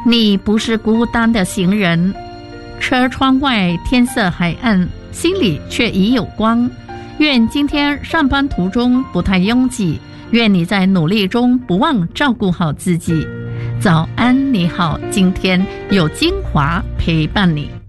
你不是孤单的行人，车窗外天色还暗，心里却已有光。愿今天上班途中不太拥挤，愿你在努力中不忘照顾好自己。早安，你好，今天有精华陪伴你。